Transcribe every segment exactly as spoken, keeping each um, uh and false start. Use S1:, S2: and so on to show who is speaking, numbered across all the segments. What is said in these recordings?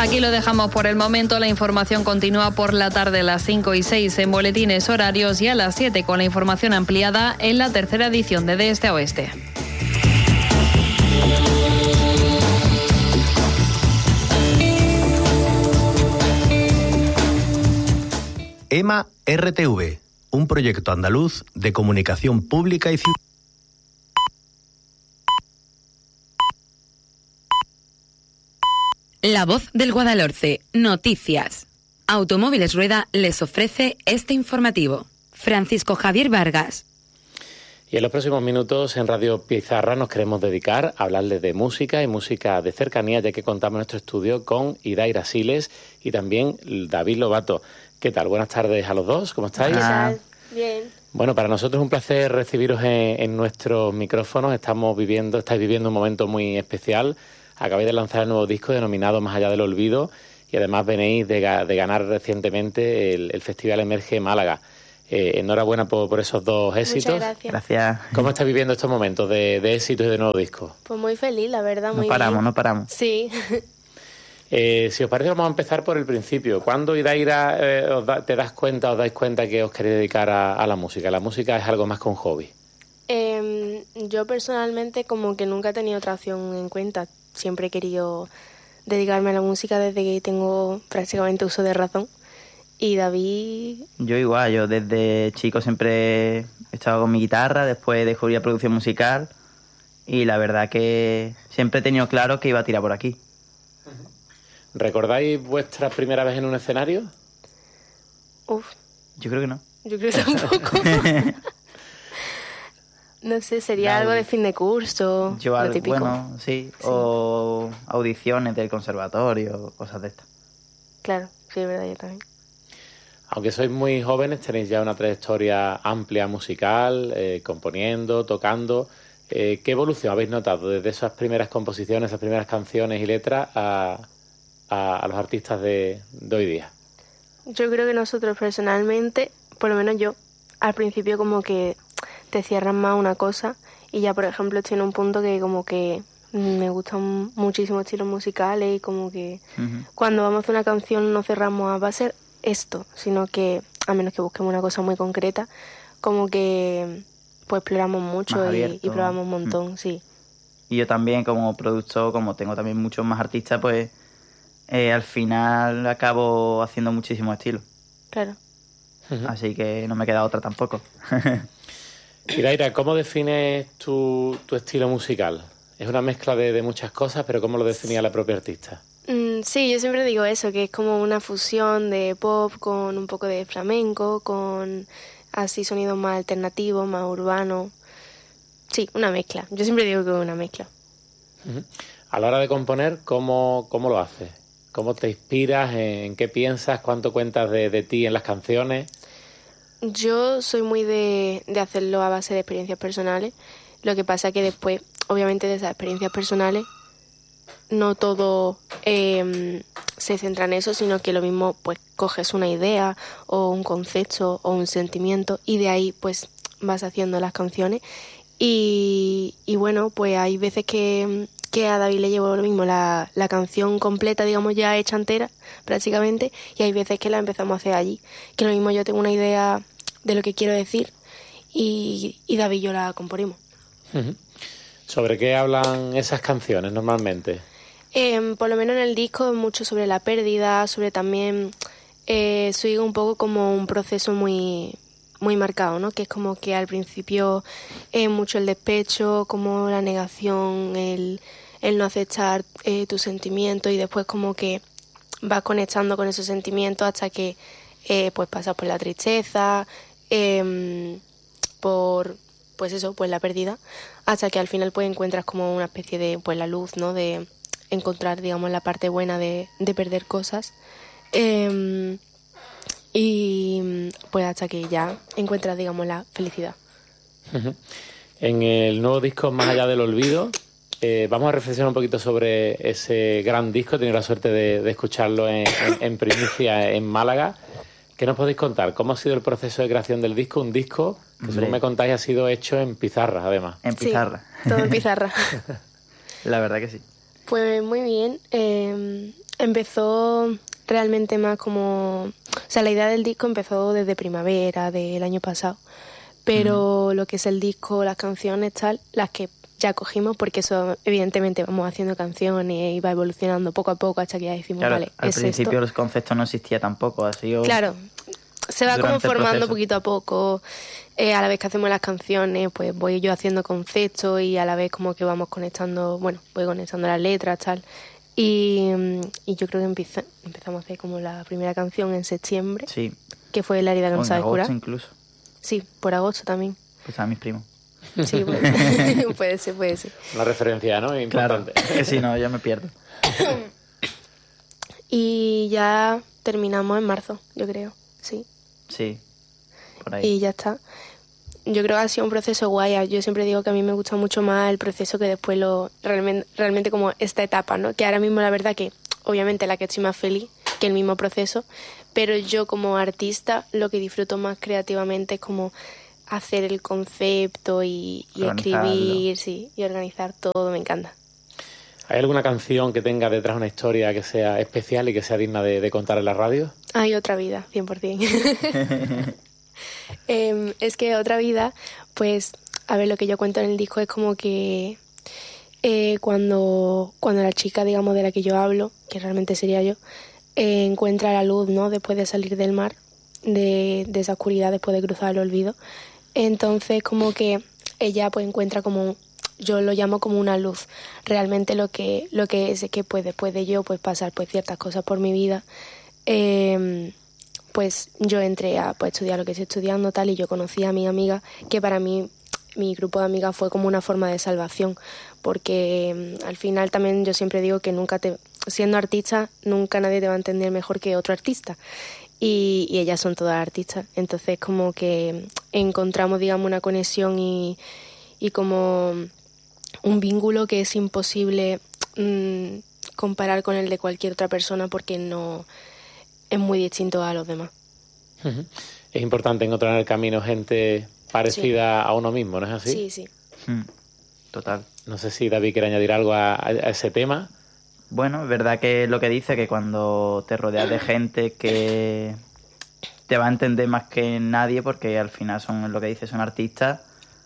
S1: Aquí lo dejamos por el momento. La información continúa por la tarde a las cinco y seis en boletines horarios y a las siete con la información ampliada en la tercera edición de De Este a Oeste.
S2: EMA R T V, un proyecto andaluz de comunicación pública y ciudadana.
S3: La Voz del Guadalhorce, noticias. Automóviles Rueda les ofrece este informativo. Francisco Javier Vargas.
S4: Y en los próximos minutos en Radio Pizarra nos queremos dedicar a hablarles de música y música de cercanía, ya que contamos en nuestro estudio con Idaira Siles y también David Lobato. ¿Qué tal? Buenas tardes a los dos, ¿cómo estáis?
S5: ¿Qué tal? Bien.
S4: Bueno, para nosotros es un placer recibiros en, en nuestros micrófonos. Estamos viviendo, estáis viviendo un momento muy especial. Acabáis de lanzar el nuevo disco denominado Más allá del olvido y además venís de, de ganar recientemente el, el Festival Emerge Málaga. Eh, enhorabuena por, por esos dos éxitos.
S5: Muchas gracias.
S6: Gracias.
S4: ¿Cómo estás viviendo estos momentos de, de éxitos y de nuevo disco?
S5: Pues muy feliz, la verdad,
S6: No
S5: muy
S6: paramos,
S5: bien.
S6: no paramos.
S5: Sí.
S4: Eh, si os parece, vamos a empezar por el principio. ¿Cuándo, Idaira, eh, os da, te das cuenta, os dais cuenta que os queréis dedicar a, a la música? La música es algo más que un hobby.
S5: Eh, yo personalmente como que nunca he tenido otra opción en cuenta. Siempre he querido dedicarme a la música desde que tengo prácticamente uso de razón. Y David...
S6: Yo igual, yo desde chico siempre he estado con mi guitarra, después descubrí la producción musical y la verdad que siempre he tenido claro que iba a tirar por aquí.
S4: ¿Recordáis vuestra primera vez en un escenario?
S5: Uf,
S6: Yo creo que no.
S5: yo creo que tampoco. No sé, sería
S6: David.
S5: algo de fin de curso,
S6: Yo
S5: lo
S6: algo,
S5: típico.
S6: bueno, sí, o audiciones del conservatorio, cosas de estas.
S5: Claro, sí, es verdad, yo también.
S4: Aunque sois muy jóvenes, tenéis ya una trayectoria amplia musical, eh, componiendo, tocando. Eh, ¿Qué evolución habéis notado desde esas primeras composiciones, esas primeras canciones y letras a, a, a los artistas de, de hoy día?
S5: Yo creo que nosotros personalmente, por lo menos yo, al principio como que te cierran más una cosa y ya, por ejemplo, estoy en un punto que como que me gustan muchísimos estilos musicales y como que
S6: Uh-huh.
S5: cuando vamos a hacer una canción no cerramos a va a ser esto, sino que a menos que busquemos una cosa muy concreta, como que pues exploramos mucho
S6: Más
S5: y,
S6: abierto.
S5: y probamos un montón,
S6: Mm.
S5: sí.
S6: Y yo también como productor, como tengo también muchos más artistas, pues eh, al final acabo haciendo muchísimos estilos.
S5: Claro.
S6: Así que no me queda otra tampoco.
S4: Idaira, ¿cómo defines tu, tu estilo musical? Es una mezcla de, de muchas cosas, pero ¿cómo lo definía la propia artista?
S5: Mm, sí, yo siempre digo eso, que es como una fusión de pop con un poco de flamenco, con así sonidos más alternativos, más urbanos. Sí, una mezcla. Yo siempre digo que es una mezcla.
S4: Uh-huh. A la hora de componer, ¿cómo, cómo lo haces? ¿Cómo te inspiras? ¿En qué piensas? ¿Cuánto cuentas de, de ti en las canciones?
S5: Yo soy muy de, de hacerlo a base de experiencias personales. Lo que pasa que después, obviamente, de esas experiencias personales, no todo eh, se centra en eso, sino que lo mismo, pues, coges una idea o un concepto o un sentimiento y de ahí, pues, vas haciendo las canciones. Y, y bueno, pues hay veces que, que a David le llevo lo mismo, la, la canción completa, digamos, ya hecha entera, prácticamente, y hay veces que la empezamos a hacer allí. Que lo mismo yo tengo una idea de lo que quiero decir y, y David y yo la componemos.
S4: Uh-huh. ¿Sobre qué hablan esas canciones normalmente?
S5: Eh, por lo menos en el disco es mucho sobre la pérdida, sobre también eh, sigue un poco como un proceso muy muy marcado, ¿no? Que es como que al principio es mucho el despecho, como la negación, el, el no aceptar eh, tus sentimientos y después como que vas conectando con esos sentimientos hasta que eh, pues pasas por la tristeza, eh, por pues eso, pues la pérdida, hasta que al final pues encuentras como una especie de pues la luz, ¿no? De encontrar, digamos, la parte buena de, de perder cosas. Eh, y pues hasta que ya encuentras, digamos, la felicidad.
S4: Uh-huh. En el nuevo disco Más allá del olvido, eh, vamos a reflexionar un poquito sobre ese gran disco. He tenido la suerte de, de escucharlo en, en, en primicia en Málaga. ¿Qué nos podéis contar? ¿Cómo ha sido el proceso de creación del disco? Un disco que,
S6: Hombre.
S4: según me contáis, ha sido hecho en pizarra, además.
S6: En pizarra.
S5: Sí, todo en pizarra.
S6: La verdad que sí.
S5: Pues muy bien. Eh, empezó realmente más como... O sea, la idea del disco empezó desde primavera del año pasado, pero mm. lo que es el disco, las canciones, tal, las que ya cogimos, porque eso, evidentemente, vamos haciendo canciones y va evolucionando poco a poco hasta que ya decimos,
S6: claro,
S5: vale,
S6: al
S5: es
S6: principio
S5: esto.
S6: El concepto no existía tampoco, así o...
S5: Claro, se va como formando poquito a poco. Eh, a la vez que hacemos las canciones, pues voy yo haciendo conceptos y a la vez como que vamos conectando, bueno, voy conectando las letras, tal. Y, y yo creo que empieza, empezamos a hacer como la primera canción en septiembre,
S6: sí.
S5: que fue La herida que no sabe curar.
S6: Incluso.
S5: Sí, por agosto también.
S6: Pues a mis primos.
S5: Sí, puede, puede ser, puede ser.
S4: Una referencia, ¿no? Importante.
S6: Claro, que si no, ya me pierdo.
S5: Y ya terminamos en marzo, yo creo, sí.
S6: Sí, por ahí.
S5: Y ya está. Yo creo que ha sido un proceso guay. Yo siempre digo que a mí me gusta mucho más el proceso que después lo realmente, realmente como esta etapa, ¿no? Que ahora mismo la verdad que obviamente la que estoy más feliz que el mismo proceso, pero yo como artista lo que disfruto más creativamente es como hacer el concepto y, y escribir, sí, y organizar todo, me encanta.
S4: ¿Hay alguna canción que tenga detrás una historia que sea especial y que sea digna de, de contar en la radio?
S5: Hay otra vida, cien por ciento. eh, es que Otra vida, pues, a ver, lo que yo cuento en el disco es como que eh, cuando, cuando la chica, digamos, de la que yo hablo, que realmente sería yo, eh, encuentra la luz, ¿no? Después de salir del mar, de, de esa oscuridad, después de cruzar el olvido. Entonces, como que ella pues encuentra como... Yo lo llamo como una luz. Realmente lo que lo que es es que pues después de yo pues pasar pues ciertas cosas por mi vida, eh, pues yo entré a pues, estudiar lo que estoy estudiando tal y yo conocí a mi amiga, que para mí mi grupo de amigas fue como una forma de salvación, porque eh, al final también yo siempre digo que nunca te siendo artista nunca nadie te va a entender mejor que otro artista. Y, y ellas son todas artistas, entonces como que encontramos digamos una conexión y, y como un vínculo que es imposible mmm, comparar con el de cualquier otra persona porque no es muy distinto a los demás.
S4: Uh-huh. Es importante encontrar en el camino gente parecida sí. a uno mismo, ¿no es así?
S5: Sí, sí.
S6: Mm, total.
S4: No sé si David quiere añadir algo a, a ese tema.
S6: Bueno, es verdad que lo que dice, que cuando te rodeas de gente que te va a entender más que nadie, porque al final son lo que dice, son artistas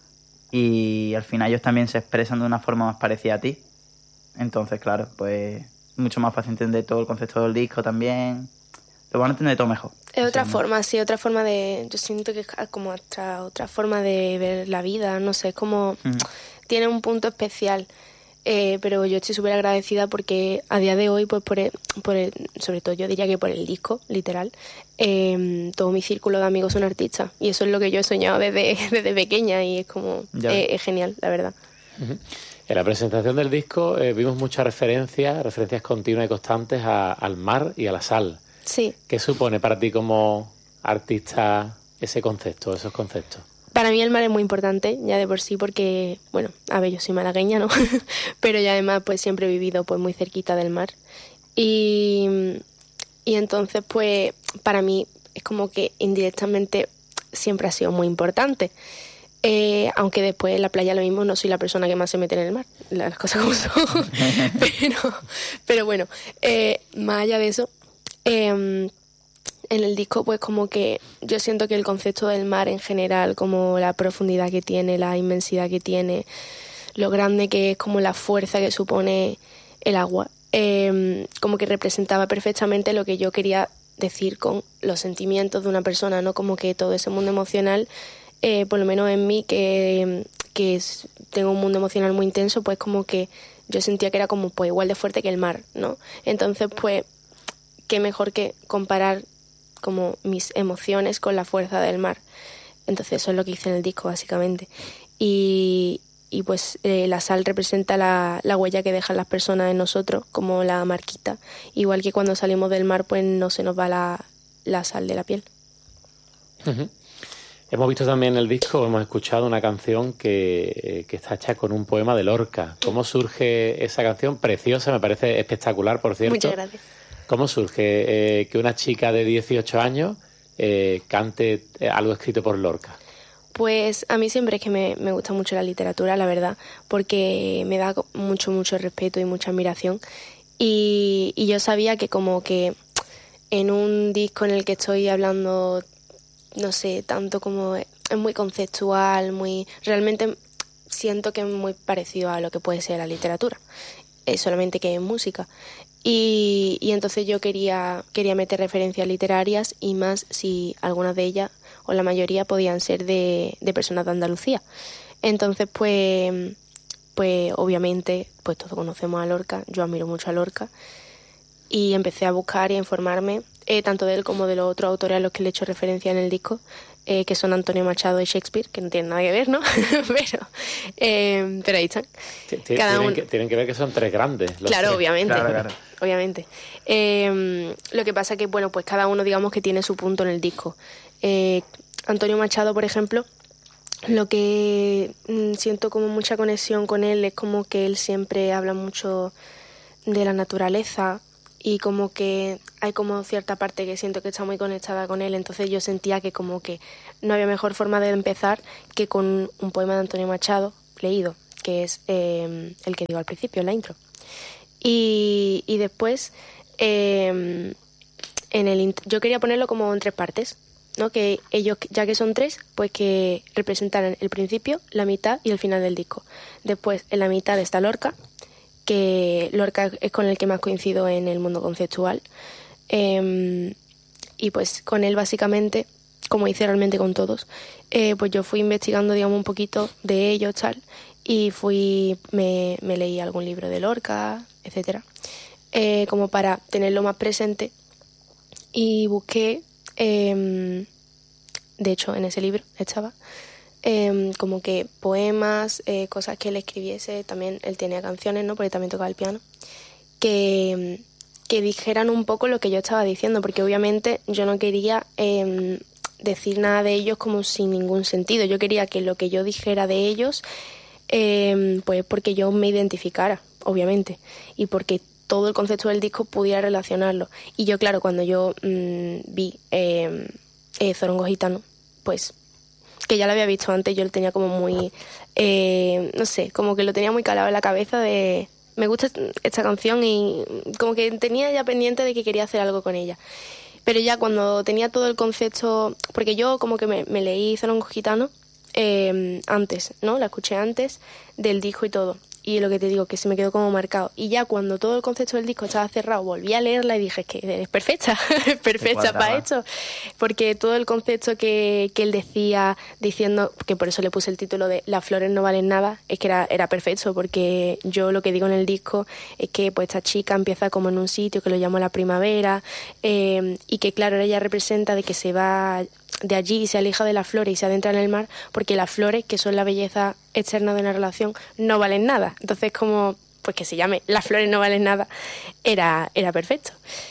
S6: y al final ellos también se expresan de una forma más parecida a ti. Entonces, claro, pues mucho más fácil entender todo el concepto del disco también. Lo van a entender todo mejor.
S5: Es otra sí, forma, sí, otra forma de... Yo siento que es como otra, otra forma de ver la vida, no sé, es como... Mm. Tiene un punto especial. Eh, pero yo estoy súper agradecida porque a día de hoy, pues por el, por el, sobre todo yo diría que por el disco, literal, eh, todo mi círculo de amigos son artistas y eso es lo que yo he soñado desde, desde pequeña y es como, eh, es genial, la verdad.
S4: Uh-huh. En la presentación del disco eh, vimos muchas referencias, referencias continuas y constantes a, al mar y a la sal.
S5: Sí.
S4: ¿Qué supone para ti como artista ese concepto, esos conceptos?
S5: Para mí el mar es muy importante, ya de por sí, porque, bueno, a ver, yo soy malagueña, ¿no? Pero ya además, pues siempre he vivido pues muy cerquita del mar. Y, y entonces, pues, para mí es como que indirectamente siempre ha sido muy importante. Eh, aunque después en la playa lo mismo, no soy la persona que más se mete en el mar, las cosas como son. pero, pero bueno, eh, más allá de eso... Eh, en el disco pues como que yo siento que el concepto del mar en general, como la profundidad que tiene, la inmensidad que tiene, lo grande que es, como la fuerza que supone el agua, eh, como que representaba perfectamente lo que yo quería decir con los sentimientos de una persona, ¿no? Como que todo ese mundo emocional, eh, por lo menos en mí, que, que es, tengo un mundo emocional muy intenso, pues como que yo sentía que era como pues igual de fuerte que el mar, ¿no? Entonces pues qué mejor que comparar como mis emociones con la fuerza del mar. Entonces eso es lo que hice en el disco básicamente. Y, y pues eh, la sal representa la, la huella que dejan las personas en nosotros, como la marquita. Igual que cuando salimos del mar pues no se nos va la, la sal de la piel.
S4: Uh-huh. Hemos visto también en el disco, hemos escuchado una canción que, que está hecha con un poema de Lorca. ¿Cómo surge esa canción? Preciosa, me parece espectacular, por cierto.
S5: Muchas gracias.
S4: ¿Cómo surge eh, que una chica de dieciocho años eh, cante algo escrito por Lorca?
S5: Pues a mí siempre es que me, me gusta mucho la literatura, la verdad, porque me da mucho, mucho respeto y mucha admiración. Y, y yo sabía que como que en un disco en el que estoy hablando, no sé, tanto como es muy conceptual, muy realmente siento que es muy parecido a lo que puede ser la literatura, es solamente que es música. Y, y entonces yo quería, quería meter referencias literarias y más si algunas de ellas o la mayoría podían ser de, de personas de Andalucía. Entonces pues, pues obviamente pues todos conocemos a Lorca, yo admiro mucho a Lorca y empecé a buscar y a informarme eh, tanto de él como de los otros autores a los que le he hecho referencia en el disco, eh, que son Antonio Machado y Shakespeare, que no tienen nada que ver, ¿no? pero, eh, pero ahí están.
S4: Cada tienen, uno... que, tienen que ver que son tres grandes. Los
S5: claro,
S4: tres.
S5: obviamente.
S6: Claro, claro.
S5: Obviamente. Eh, lo que pasa que, bueno, pues cada uno, digamos, que tiene su punto en el disco. Eh, Antonio Machado, por ejemplo, lo que mm, siento como mucha conexión con él es como que él siempre habla mucho de la naturaleza y como que hay como cierta parte que siento que está muy conectada con él, entonces yo sentía que como que no había mejor forma de empezar que con un poema de Antonio Machado leído, que es eh, el que digo al principio, la intro. Y, y después, eh, en el yo quería ponerlo como en tres partes, ¿no? Que ellos, ya que son tres, pues que representaran el principio, la mitad y el final del disco. Después, en la mitad está Lorca, que Lorca es con el que más coincido en el mundo conceptual. Eh, y pues con él básicamente, como hice realmente con todos, eh, pues yo fui investigando, digamos, un poquito de ellos, tal, y fui, me, me leí algún libro de Lorca, etcétera, eh, como para tenerlo más presente, y busqué, eh, de hecho en ese libro estaba, eh, como que poemas, eh, cosas que él escribiese, también él tenía canciones, ¿no? Porque también tocaba el piano, que, que dijeran un poco lo que yo estaba diciendo, porque obviamente yo no quería eh, decir nada de ellos como sin ningún sentido, yo quería que lo que yo dijera de ellos, eh, pues porque yo me identificara, obviamente, y porque todo el concepto del disco pudiera relacionarlo. Y yo, claro, cuando yo mmm, vi eh, eh, Zorongo Gitano, pues que ya lo había visto antes, yo lo tenía como muy, eh, no sé, como que lo tenía muy calado en la cabeza de, me gusta esta canción y como que tenía ya pendiente de que quería hacer algo con ella. Pero ya cuando tenía todo el concepto, porque yo como que me, me leí Zorongo Gitano eh, antes, ¿no? La escuché antes del disco y todo. Y lo que te digo, que se me quedó como marcado. Y ya cuando todo el concepto del disco estaba cerrado, volví a leerla y dije, es que es perfecta, es perfecta para esto. Porque todo el concepto que, que él decía, diciendo, que por eso le puse el título de Las flores no valen nada, es que era, era perfecto, porque yo lo que digo en el disco es que pues esta chica empieza como en un sitio que lo llamo la primavera, eh, y que claro, ella representa de que se va de allí y se aleja de las flores y se adentra en el mar, porque las flores, que son la belleza externa de una relación, no valen nada. Entonces, como pues que se llame Las flores no valen nada, era, era perfecto.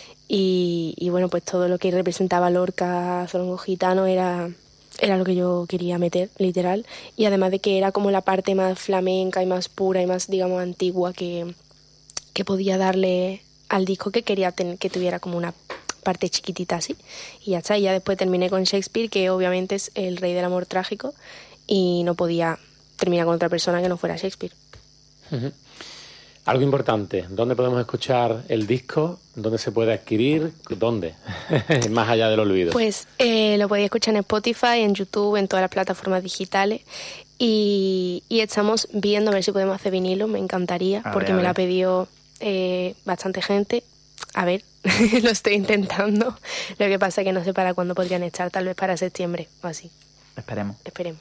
S5: Y, y bueno, pues todo lo que representaba Lorca, Zorongo Gitano, era, era lo que yo quería meter, literal. Y además de que era como la parte más flamenca y más pura y más, digamos, antigua que, que podía darle al disco, que quería ten, que tuviera como una parte chiquitita así, y ya está. Y ya después terminé con Shakespeare, que obviamente es el rey del amor trágico, y no podía terminar con otra persona que no fuera Shakespeare.
S4: Uh-huh. Algo importante, ¿dónde podemos escuchar el disco? ¿Dónde se puede adquirir? ¿Dónde? Más allá del olvido.
S5: Pues eh, lo podéis escuchar en Spotify, en YouTube, en todas las plataformas digitales, y, y estamos viendo a ver si podemos hacer vinilo, me encantaría, a porque ver, me lo ha pedido eh, bastante gente. A ver, lo estoy intentando. Lo que pasa es que no sé para cuándo podrían estar, tal vez para septiembre o así.
S6: Esperemos.
S5: Esperemos.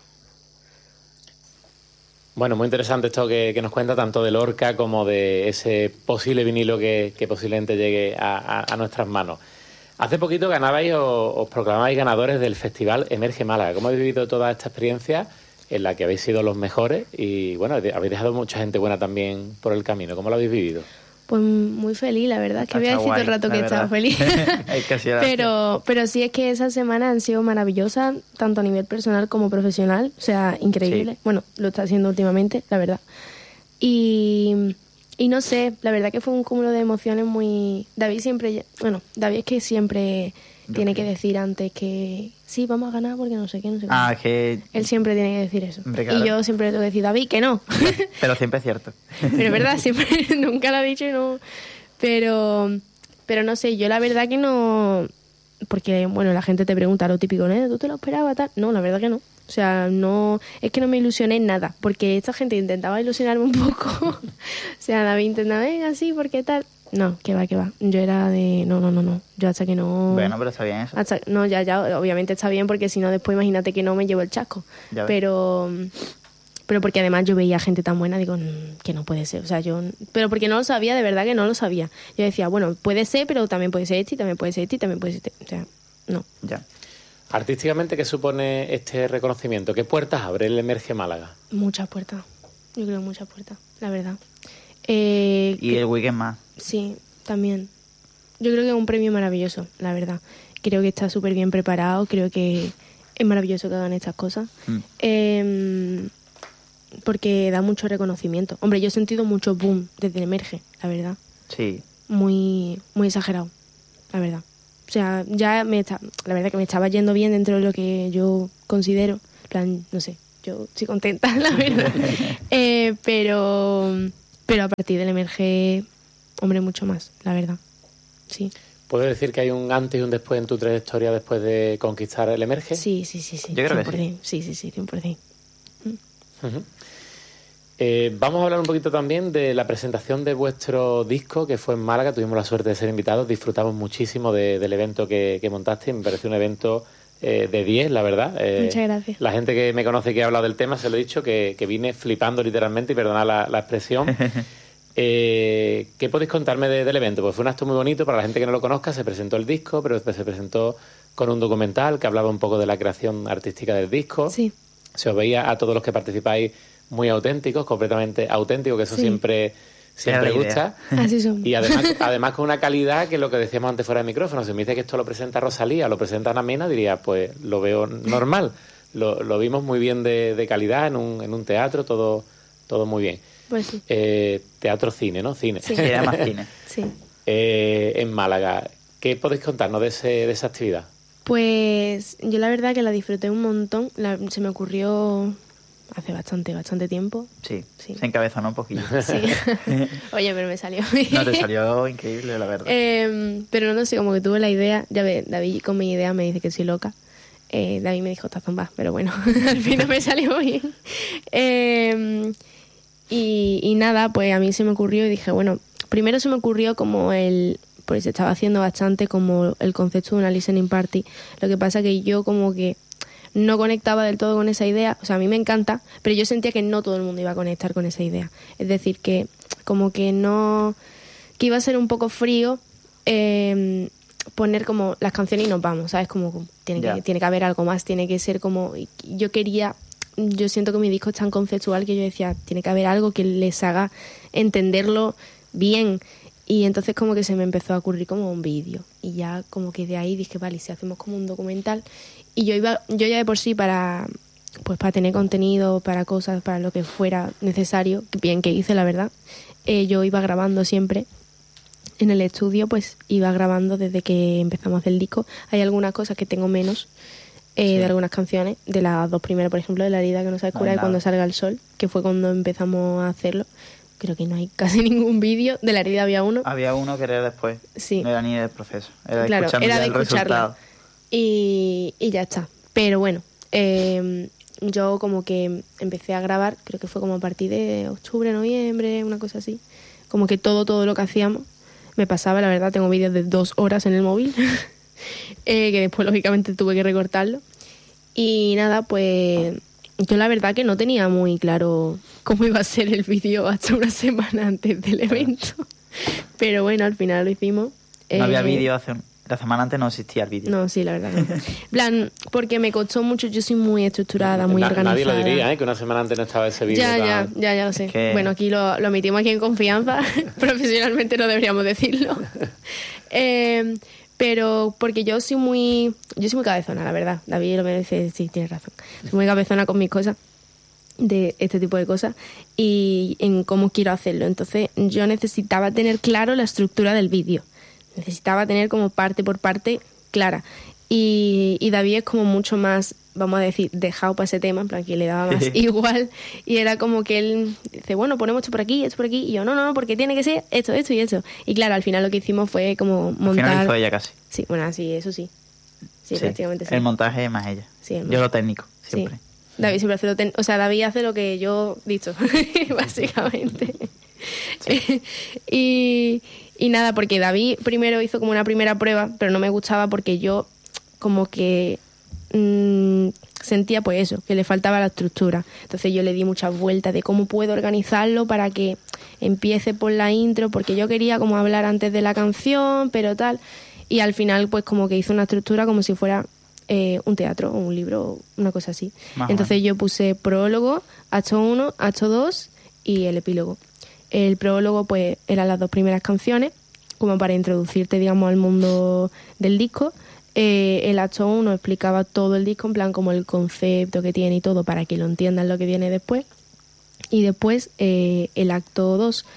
S4: Bueno, muy interesante esto que, que nos cuenta, tanto de Lorca como de ese posible vinilo que, que posiblemente llegue a, a, a nuestras manos. Hace poquito ganabais o os proclamabais ganadores del Festival Emerge Málaga. ¿Cómo habéis vivido toda esta experiencia en la que habéis sido los mejores? Y bueno, habéis dejado mucha gente buena también por el camino. ¿Cómo lo habéis vivido?
S5: Pues muy feliz, la verdad, que voy a decir todo el rato que he estado feliz. pero, pero sí es que esas semanas han sido maravillosas, tanto a nivel personal como profesional, o sea, increíble. Sí. Bueno, lo está haciendo últimamente, la verdad. Y, y no sé, la verdad que fue un cúmulo de emociones muy... David siempre, bueno, David es que siempre tiene que decir antes que sí, vamos a ganar porque no sé qué, no sé qué.
S6: Ah, que...
S5: Él siempre tiene que decir eso.
S6: Hombre, claro.
S5: Y yo siempre le tengo que decir, David, que no.
S6: Pero siempre es cierto.
S5: Pero es verdad, siempre, nunca lo ha dicho y no... Pero, Pero no sé, yo la verdad que no... Porque, bueno, la gente te pregunta lo típico, ¿no? ¿Tú te lo esperabas tal? No, la verdad que no. O sea, no... Es que no me ilusioné en nada. Porque esta gente intentaba ilusionarme un poco. O sea, David intentaba, venga, sí, ¿por qué tal? No, que va, que va. Yo era de... No, no, no, no. Yo hasta que no...
S6: Bueno, pero está bien eso.
S5: Hasta... No, ya, ya. Obviamente está bien porque si no, después imagínate que no me llevo el chasco.
S6: Ya ves.
S5: Pero... Pero porque además yo veía gente tan buena, digo, que no puede ser. O sea, yo... Pero porque no lo sabía, de verdad que no lo sabía. Yo decía, bueno, puede ser, pero también puede ser este, y también puede ser este, y también puede ser este. O sea, no.
S6: Ya.
S4: Artísticamente, ¿qué supone este reconocimiento? ¿Qué puertas abre el Emerge Málaga?
S5: Muchas puertas. Yo creo muchas puertas, la verdad. Eh,
S6: Y
S5: que...
S6: el weekend más.
S5: Sí, también. Yo creo que es un premio maravilloso, la verdad. Creo que está súper bien preparado, creo que es maravilloso que hagan estas cosas.
S6: Mm.
S5: Eh... Porque da mucho reconocimiento. Hombre, yo he sentido mucho boom desde el Emerge, la verdad.
S6: Sí.
S5: Muy muy exagerado, la verdad. O sea, ya me está, la verdad que me estaba yendo bien dentro de lo que yo considero. En plan, no sé, yo estoy contenta, la verdad. eh, pero, pero a partir del Emerge, hombre, mucho más, la verdad. Sí.
S4: ¿Puedes decir que hay un antes y un después en tu trayectoria después de conquistar el Emerge?
S5: Sí, sí, sí, sí.
S6: Yo creo que
S5: cien por ciento. Sí, sí, sí, cien por ciento.
S4: Uh-huh. Eh, vamos a hablar un poquito también de la presentación de vuestro disco, que fue en Málaga. Tuvimos la suerte de ser invitados, disfrutamos muchísimo de, del evento que, que montaste. Me pareció un evento eh, de diez, la verdad. Eh,
S5: Muchas gracias.
S4: La gente que me conoce, que ha hablado del tema, se lo he dicho, que, que vine flipando literalmente, y perdonad la, la expresión. eh, ¿Qué podéis contarme de, del evento? Pues fue un acto muy bonito, para la gente que no lo conozca. Se presentó el disco, pero después se presentó con un documental que hablaba un poco de la creación artística del disco.
S5: Sí.
S4: Se os veía a todos los que participáis muy auténticos, completamente auténticos, que eso
S5: Sí.
S4: siempre, siempre
S6: Era la
S4: gusta.
S5: Así somos.
S4: Y además, además con una calidad que lo que decíamos antes fuera de micrófono. Si me dice que esto lo presenta Rosalía, lo presenta Ana Mena, diría, pues lo veo normal. Lo, lo vimos muy bien de, de calidad en un, en un teatro, todo, todo muy bien.
S5: Pues sí.
S4: Eh, teatro cine, ¿no? Cine.
S5: Sí.
S6: Sí, era más cine.
S5: Sí.
S4: eh, en Málaga. ¿Qué podéis contarnos de, ese, de esa actividad?
S5: Pues yo la verdad que la disfruté un montón. La- se me ocurrió hace bastante, bastante tiempo.
S6: Sí,
S5: Sí.
S6: se encabezonó un poquillo.
S5: Sí. Oye, pero me salió bien.
S6: No, te salió increíble, la verdad.
S5: Eh, pero no sé, como que tuve la idea. Ya ves, David con mi idea me dice que soy loca. Eh, David me dijo, está zumba, pero bueno, al final me salió bien. Eh, y, y nada, pues a mí se me ocurrió y dije, bueno, primero se me ocurrió como el... Pues se estaba haciendo bastante como el concepto de una listening party. Lo que pasa que yo como que no conectaba del todo con esa idea. O sea, a mí me encanta, pero yo sentía que no todo el mundo iba a conectar con esa idea. Es decir, que como que no... Que iba a ser un poco frío eh, poner como las canciones y nos vamos, ¿sabes? Como tiene que,
S6: Ya.
S5: tiene que haber algo más, tiene que ser como... Yo quería... Yo siento que mi disco es tan conceptual que yo decía, tiene que haber algo que les haga entenderlo bien. Y entonces como que se me empezó a ocurrir como un vídeo. Y ya como que de ahí dije, vale, si hacemos como un documental. Y yo iba, yo ya de por sí para, pues para tener contenido, para cosas, para lo que fuera necesario, bien que hice la verdad, eh, yo iba grabando siempre en el estudio, pues iba grabando desde que empezamos a hacer el disco. Hay algunas cosas que tengo menos eh,
S6: Sí.
S5: de algunas canciones, de las dos primeras, por ejemplo, de La herida que no sabe
S6: No
S5: curar
S6: hay
S5: y Cuando
S6: nada.
S5: salga el sol, que fue cuando empezamos a hacerlo. Creo que no hay casi ningún vídeo. De La herida había uno.
S6: Había uno que era después.
S5: Sí.
S6: No era ni del proceso. Era
S5: Claro,
S6: escuchando
S5: era
S6: ya
S5: de
S6: el
S5: escucharla.
S6: resultado.
S5: Y, y ya está. Pero bueno, eh, yo como que empecé a grabar, creo que fue como a partir de octubre, noviembre, una cosa así. Como que todo, todo lo que hacíamos me pasaba, la verdad, tengo vídeos de dos horas en el móvil, eh, que después lógicamente tuve que recortarlo. Y nada, pues yo la verdad que no tenía muy claro cómo iba a ser el vídeo hasta una semana antes del evento. Pero bueno, al final lo hicimos.
S6: No había
S5: Eh,
S6: vídeo hace... La semana antes no existía el vídeo.
S5: No, sí, la verdad. No. En plan, porque me costó mucho, yo soy muy estructurada, muy
S4: Na-
S5: organizada.
S4: Nadie lo diría, ¿eh? Que una semana antes no estaba ese vídeo.
S5: Ya, ya,
S4: tan-
S5: ya, ya lo sé.
S6: Es que-
S5: Bueno, aquí lo, lo emitimos aquí en confianza. Profesionalmente no deberíamos decirlo. Eh, pero porque yo soy muy... Yo soy muy cabezona, la verdad. David lo me dice, sí, tienes razón. Soy muy cabezona con mis cosas, de este tipo de cosas, y en cómo quiero hacerlo. Entonces yo necesitaba tener claro la estructura del vídeo. Necesitaba tener como parte por parte clara. Y, y David es como mucho más vamos a decir, dejado para ese tema, en plan que le daba más igual, y era como que él dice, bueno, ponemos esto por aquí, esto por aquí, y yo, no, no, no, porque tiene que ser esto, esto y esto. Y claro, al final lo que hicimos fue como montar...
S6: Al final lo hizo ella casi.
S5: Sí, bueno, sí, eso sí. Sí,
S6: sí,
S5: prácticamente sí.
S6: El montaje es más ella.
S5: Sí,
S6: yo lo técnico, siempre.
S5: Sí. David siempre hace lo técnico, o sea, David hace lo que yo dicho, básicamente. Sí. y, y nada, porque David primero hizo como una primera prueba, pero no me gustaba porque yo como que mmm, sentía pues eso, que le faltaba la estructura. Entonces yo le di muchas vueltas de cómo puedo organizarlo para que empiece por la intro, porque yo quería como hablar antes de la canción, pero tal. Y al final pues como que hizo una estructura como si fuera eh, un teatro o un libro, una cosa así. Más Entonces yo puse prólogo, acto uno, acto dos y el epílogo. El prólogo pues eran las dos primeras canciones, como para introducirte, digamos, al mundo del disco. Eh, el acto uno explicaba todo el disco, en plan como el concepto que tiene y todo, para que lo entiendan lo que viene después. Y después eh, el acto dos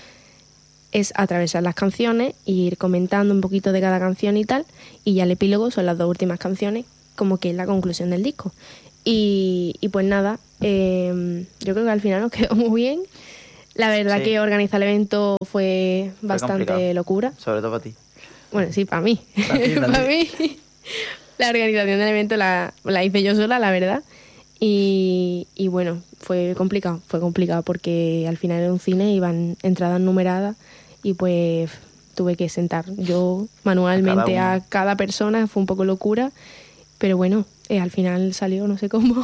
S5: es atravesar las canciones e ir comentando un poquito de cada canción y tal. Y ya el epílogo son las dos últimas canciones, como que es la conclusión del disco. Y, y pues nada, eh, yo creo que al final nos quedó muy bien. La verdad sí. que organizar el evento fue, fue bastante complicado. Locura.
S6: Sobre todo para ti.
S5: Bueno, sí, para mí. Para mí. La organización del evento la, la hice yo sola, la verdad. Y, y bueno, fue complicado. Fue complicado porque al final era un cine, iban entradas numeradas y pues tuve que sentar yo manualmente a cada, a cada persona. Fue un poco locura. Pero bueno, eh, al final salió, no sé cómo.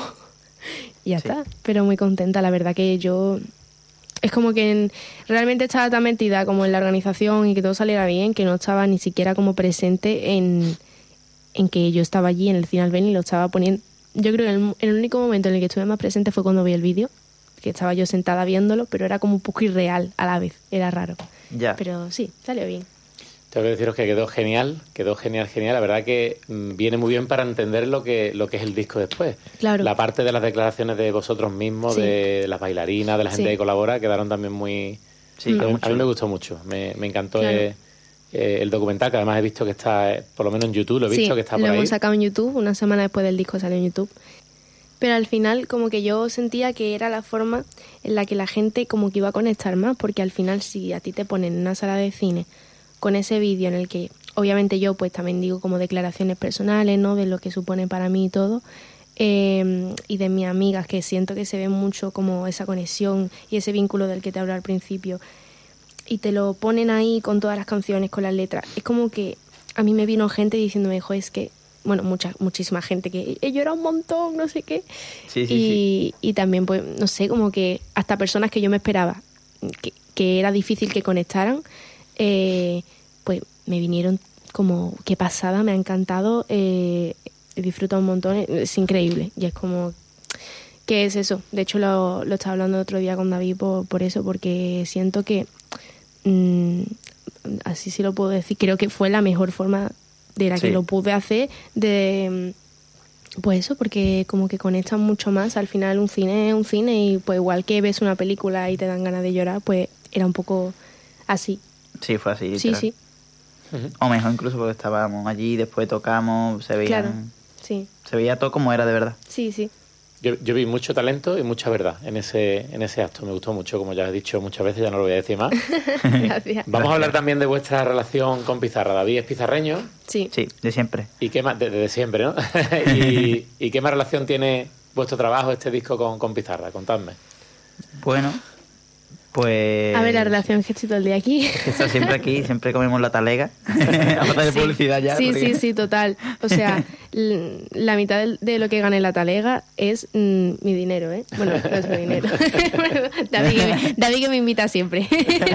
S5: Y ya sí. está. Pero muy contenta, la verdad que yo... Es como que en, realmente estaba tan metida como en la organización y que todo saliera bien, que no estaba ni siquiera como presente en, en que yo estaba allí en el Cine Albéniz y lo estaba poniendo. Yo creo que el, el único momento en el que estuve más presente fue cuando vi el vídeo, que estaba yo sentada viéndolo, pero era como un poco irreal a la vez, era raro.
S6: Ya.
S5: Pero sí, salió bien.
S4: Tengo que deciros que quedó genial, quedó genial, genial. La verdad que mmm, viene muy bien para entender lo que lo que es el disco después.
S5: Claro.
S4: La parte de las declaraciones de vosotros mismos, sí. de las bailarinas, de la gente sí. que colabora, quedaron también muy... Sí, mm. a, mí, a mí me gustó mucho, me, me encantó claro. eh, eh, el documental, que además he visto que está, eh, por lo menos en YouTube, lo he visto
S5: sí,
S4: que está por ahí.
S5: Sí, lo hemos sacado en YouTube, una semana después del disco salió en YouTube. Pero al final como que yo sentía que era la forma en la que la gente como que iba a conectar más, porque al final si a ti te ponen en una sala de cine con ese vídeo en el que obviamente yo pues también digo como declaraciones personales, ¿no? De lo que supone para mí y todo, eh, y de mis amigas, que siento que se ve mucho como esa conexión y ese vínculo del que te hablo al principio, y te lo ponen ahí con todas las canciones, con las letras. Es como que a mí me vino gente diciéndome, jo, es que, bueno, mucha, muchísima gente que he llorado un montón, no sé qué.
S6: Sí, sí,
S5: y,
S6: sí.
S5: y también, pues, no sé, como que hasta personas que yo me esperaba que, que era difícil que conectaran, eh, pues me vinieron como, qué pasada, me ha encantado, eh, he disfrutado un montón, es increíble. Y es como, ¿qué es eso? De hecho, lo, lo estaba hablando el otro día con David por, por eso, porque siento que, mmm, así sí lo puedo decir, creo que fue la mejor forma de la sí. que lo pude hacer, de pues eso, porque como que conectan mucho más. Al final un cine es un cine y pues igual que ves una película y te dan ganas de llorar, pues era un poco así.
S6: Sí, fue así,
S5: literal. Sí, sí.
S6: O mejor incluso porque estábamos allí, después tocamos, se veía,
S5: claro, sí.
S6: se veía todo como era de verdad.
S5: Sí, sí.
S4: Yo, yo vi mucho talento y mucha verdad en ese en ese acto. Me gustó mucho, como ya he dicho muchas veces, ya no lo voy a decir más.
S5: Gracias.
S4: Vamos a hablar también de vuestra relación con Pizarra. David es pizarreño.
S5: Sí.
S6: Sí, de siempre.
S4: ¿Y qué más? Desde de siempre, ¿no? y, ¿Y qué más relación tiene vuestro trabajo, este disco, con, con Pizarra? Contadme.
S6: Bueno, pues...
S5: A ver, la relación es que estoy todo el día aquí.
S6: Está siempre aquí, siempre comemos la talega. A falta de
S5: sí. publicidad ya. Sí, porque... sí, sí, total. O sea, la mitad de, de lo que gane la talega es mm, mi dinero, ¿eh? Bueno, no es mi dinero. David, que me, David que me invita siempre.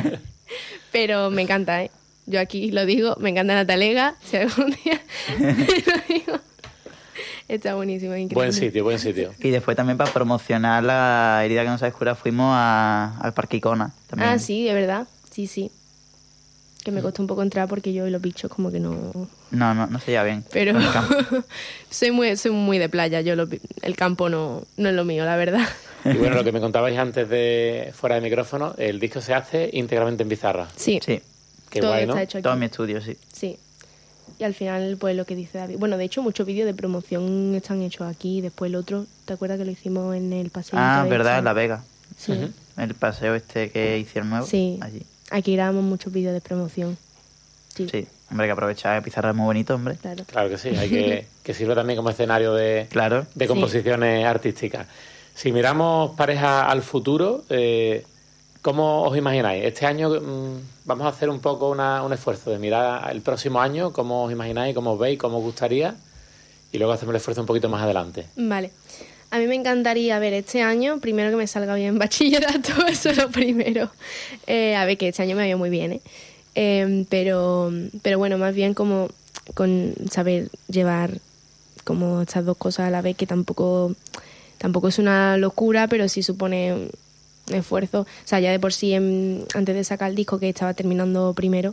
S5: Pero me encanta, ¿eh? Yo aquí lo digo, me encanta la talega. Si algún día lo digo... Está buenísimo, increíble.
S4: Buen sitio, buen sitio.
S6: Y después también para promocionar La herida que no sabes curar fuimos a, al Parque Icona. También.
S5: Ah, sí, de verdad. Sí, sí. Que me costó un poco entrar porque yo y los bichos como que no...
S6: No, no, no se lleva bien.
S5: Pero soy muy soy muy de playa. Yo lo, el campo no, no es lo mío, la verdad.
S4: Y bueno, lo que me contabais antes de fuera de micrófono, el disco se hace íntegramente en pizarra.
S5: Sí.
S6: Sí.
S4: Qué
S5: todo
S4: guay, ¿no?
S5: Está hecho aquí.
S6: Todo en mi estudio, sí.
S5: Sí. Y al final, pues lo que dice David. Bueno, de hecho, muchos vídeos de promoción están hechos aquí. Después el otro, ¿te acuerdas que lo hicimos en el paseo?
S6: Ah, verdad, en La Vega.
S5: Sí.
S6: Uh-huh. El paseo este que hicieron nuevo.
S5: Sí.
S6: Allí.
S5: Aquí grabamos muchos vídeos de promoción. Sí.
S6: Sí. Hombre, que aprovechar, Pizarra es muy bonito, hombre.
S5: Claro.
S4: Claro que sí, hay que, que sirve también como escenario de,
S6: claro.
S4: de composiciones sí. artísticas. Si miramos pareja al futuro, eh, ¿cómo os imagináis? Este año mmm, vamos a hacer un poco una, un esfuerzo de mirar el próximo año, ¿cómo os imagináis, cómo os veis, cómo os gustaría? Y luego hacemos el esfuerzo un poquito más adelante.
S5: Vale. A mí me encantaría ver este año, primero que me salga bien bachillerato, eso es lo primero. Eh, a ver, que este año me ha ido muy bien, ¿eh? Eh, pero, pero bueno, más bien como con saber llevar como estas dos cosas a la vez, que tampoco, tampoco es una locura, pero sí supone un esfuerzo. O sea, ya de por sí, en, antes de sacar el disco, que estaba terminando primero,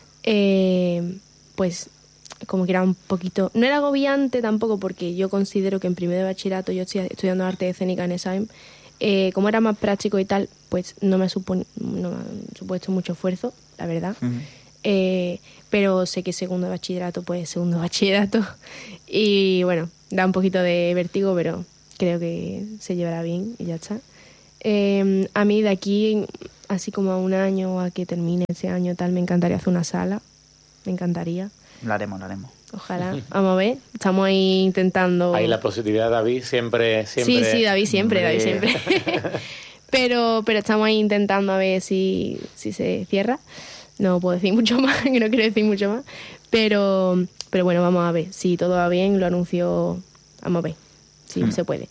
S5: eh, pues como que era un poquito... No era agobiante tampoco, porque yo considero que en primero de bachillerato, yo estoy estudiando arte escénica en esa E M, eh, como era más práctico y tal, pues no me, supone, no me ha supuesto mucho esfuerzo, la verdad. Uh-huh. Eh, pero sé que segundo de bachillerato, pues segundo de bachillerato. Y bueno, da un poquito de vértigo, pero creo que se llevará bien y ya está. Eh, a mí de aquí, así como a un año o a que termine ese año tal, me encantaría hacer una sala. Me encantaría.
S6: La haremos, la haremos.
S5: Ojalá. Vamos a ver. Estamos ahí intentando...
S4: Ahí la positividad, David, siempre... siempre...
S5: Sí, sí, David siempre, David siempre. pero, pero estamos ahí intentando a ver si, si se cierra. No puedo decir mucho más, que no quiero decir mucho más. Pero, pero bueno, vamos a ver. Si todo va bien, lo anuncio... Vamos a ver si mm. se puede.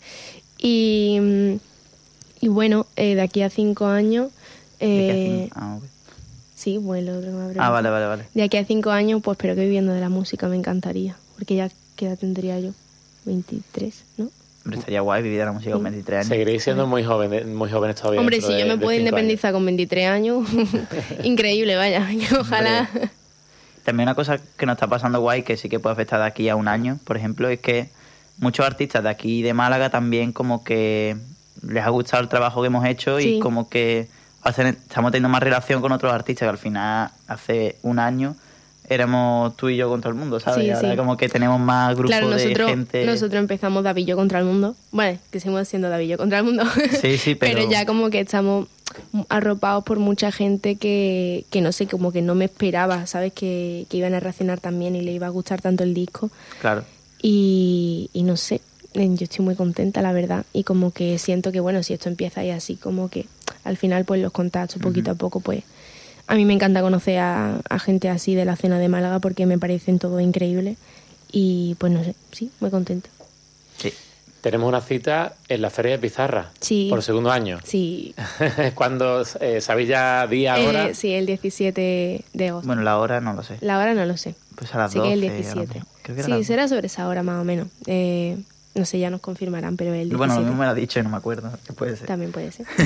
S5: Y, y bueno, eh, de aquí a cinco años... Eh, ah, okay. Sí, pues lo otro que me ha preguntado.
S6: Ah, vale, vale, vale.
S5: De aquí a cinco años, pues espero que viviendo de la música, me encantaría. Porque ya, ¿qué edad tendría yo? veintitrés, ¿no?
S6: Hombre, estaría guay vivir de la música con veintitrés años.
S4: Seguiréis siendo muy jóvenes, muy jóvenes todavía.
S5: Hombre, si
S4: de,
S5: yo me puedo independizar años. Con veintitrés años, increíble, vaya. Ojalá.
S6: Hombre. También una cosa que nos está pasando guay, que sí que puede afectar de aquí a un año, por ejemplo, es que muchos artistas de aquí de Málaga también como que les ha gustado el trabajo que hemos hecho sí. y como que... estamos teniendo más relación con otros artistas que al final hace un año éramos tú y yo contra el mundo, ¿sabes? Sí, ahora sí. Como que tenemos más grupos
S5: claro, nosotros,
S6: de gente...
S5: nosotros empezamos David y yo contra el mundo. Bueno, que seguimos siendo David y yo contra el mundo.
S6: Sí, sí, pero...
S5: pero ya como que estamos arropados por mucha gente que, que no sé, como que no me esperaba, ¿sabes? Que, que iban a reaccionar tan bien y le iba a gustar tanto el disco.
S6: Claro.
S5: Y, y no sé, yo estoy muy contenta, la verdad. Y como que siento que, bueno, si esto empieza y así, como que al final, pues los contactos, poquito uh-huh. a poco, pues... A mí me encanta conocer a, a gente así de la escena de Málaga porque me parecen todo increíble. Y pues no sé, sí, muy contenta.
S4: Sí. Tenemos una cita en la Feria de Pizarra.
S5: Sí.
S4: Por segundo año.
S5: Sí.
S4: ¿Cuándo? Eh, ¿Sabéis ya día,
S5: eh,
S4: hora?
S5: Sí, el diecisiete de agosto.
S6: Bueno, la hora no lo sé.
S5: La hora no lo sé.
S6: Pues a las
S5: sé
S6: doce.
S5: Que el diecisiete.
S6: Creo que
S5: sí,
S6: las...
S5: será sobre esa hora más o menos. Eh, no sé, ya nos confirmarán, pero el diecisiete.
S6: Bueno, a mí me lo ha dicho y no me acuerdo. ¿Qué puede ser?
S5: También puede ser.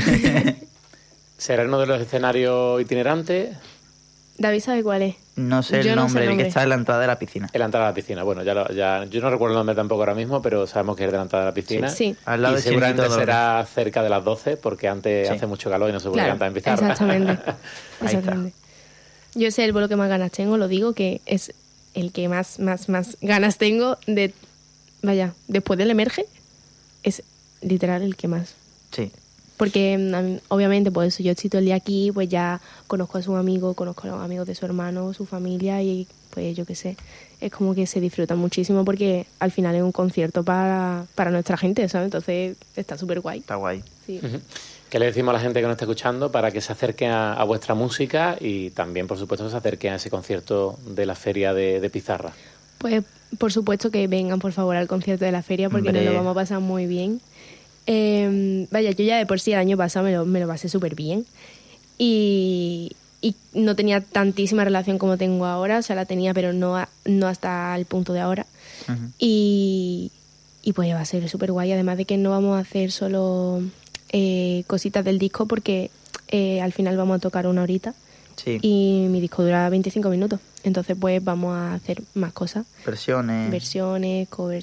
S4: ¿Será uno de los escenarios itinerantes?
S5: David sabe cuál es.
S6: No sé el
S5: yo
S6: nombre,
S5: no sé el, nombre.
S6: el que está en la entrada de la piscina.
S4: En la entrada de la piscina, bueno, ya, lo, ya yo no recuerdo el nombre tampoco ahora mismo, pero sabemos que es de la entrada de la piscina.
S5: Sí, sí.
S6: Al lado
S4: y
S6: de
S4: seguramente
S6: Chiringuito
S4: será
S6: Doble.
S4: cerca de las doce, porque antes
S6: sí.
S4: hace mucho calor y no se puede
S5: claro,
S4: cantar en Pizarra.
S5: Exactamente. exactamente. Yo sé el bolo que más ganas tengo, lo digo, que es el que más, más, más ganas tengo de... Vaya, después del Emerge, es literal el que más.
S6: Sí.
S5: Porque obviamente pues yo estoy todo el día aquí, pues ya conozco a sus amigos, conozco a los amigos de su hermano, su familia y pues yo qué sé, es como que se disfruta muchísimo porque al final es un concierto para, para nuestra gente, ¿sabes? Entonces está súper guay.
S6: Está guay.
S5: Sí.
S4: Uh-huh. ¿Qué le decimos a la gente que nos está escuchando para que se acerque a, a vuestra música y también, por supuesto, se acerque a ese concierto de la Feria de, de Pizarra?
S5: Pues por supuesto que vengan por favor al concierto de la feria porque Hombre. nos lo vamos a pasar muy bien. Eh, vaya, yo ya de por sí el año pasado me lo, me lo pasé súper bien y, y no tenía tantísima relación como tengo ahora, o sea, la tenía pero no, a, no hasta el punto de ahora. Uh-huh. y, y pues va a ser súper guay, además de que no vamos a hacer solo eh, cositas del disco porque eh, al final vamos a tocar una horita
S6: sí.
S5: y mi disco dura veinticinco minutos, entonces pues vamos a hacer más cosas,
S6: versiones
S5: versiones, covers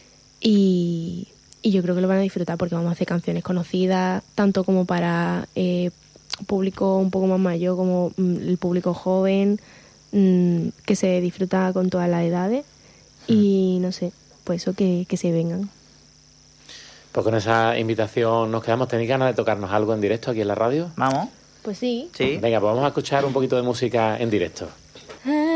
S5: y... Y yo creo que lo van a disfrutar porque vamos a hacer canciones conocidas, tanto como para eh, público un poco más mayor como mm, el público joven. mmm, que se disfruta con todas las edades y no sé, pues eso, que, que se vengan.
S4: Pues con esa invitación nos quedamos. ¿Tenéis ganas de tocarnos algo en directo aquí en la radio?
S6: Vamos.
S5: Pues sí.
S6: Sí.
S4: Venga, pues vamos a escuchar un poquito de música en directo.